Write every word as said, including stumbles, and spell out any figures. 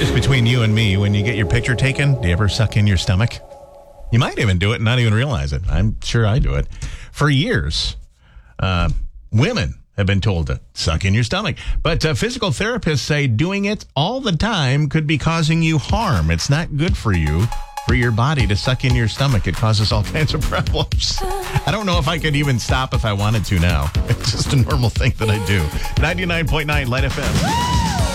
Just between you and me, when you get your picture taken, do you ever suck in your stomach? You might even do it and not even realize it. I'm sure I do it. For years, uh, women have been told to suck in your stomach. But uh, physical therapists say doing it all the time could be causing you harm. It's not good for you, for your body to suck in your stomach. It causes all kinds of problems. I don't know if I could even stop if I wanted to now. It's just a normal thing that I do. ninety-nine point nine Light F M.